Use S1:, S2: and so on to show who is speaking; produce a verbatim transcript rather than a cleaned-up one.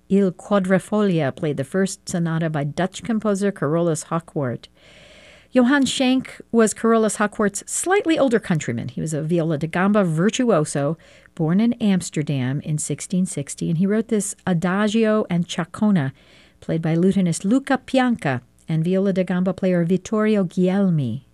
S1: Il Quadrifoglio played the first sonata by Dutch composer Carolus Hochwart. Johann Schenk was Carolus Hochwart's slightly older countryman. He was a viola da gamba virtuoso, born in Amsterdam in sixteen sixty, and he wrote this Adagio and Ciaccona, played by lutenist Luca Pianca and viola da gamba player Vittorio Guglielmi.